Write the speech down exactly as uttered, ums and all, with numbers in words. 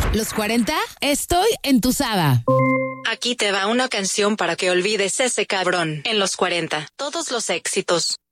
Los cuarenta, estoy entusada. Aquí te va una canción para que olvides ese cabrón. En los cuarenta, todos los éxitos.